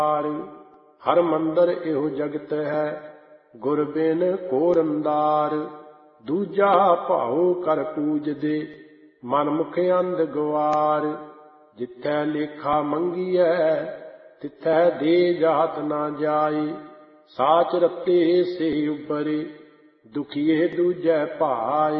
ਹਰ ਮੰਦਰ ਇਹੋ ਜਗਤ ਹੈ, ਗੁਰ ਬਿਨ ਕੋ ਰੰਦਾਰ। ਦੂਜਾ ਭਾਉ ਕਰ ਪੂਜਦੇ, ਮਨ ਮੁਖ ਅੰਧ ਗਵਾਰ। ਜਿਥੈ ਲੇਖਾ ਮੰਗੀਐ, ਤਿਥੈ ਦੇ ਜਾਤ ਨਾ ਜਾਈ। ਸਾਚ ਰਤੇ ਸੇ ਉਬਰੇ, ਦੁਖੀਏ ਦੂਜੈ ਭਾਈ।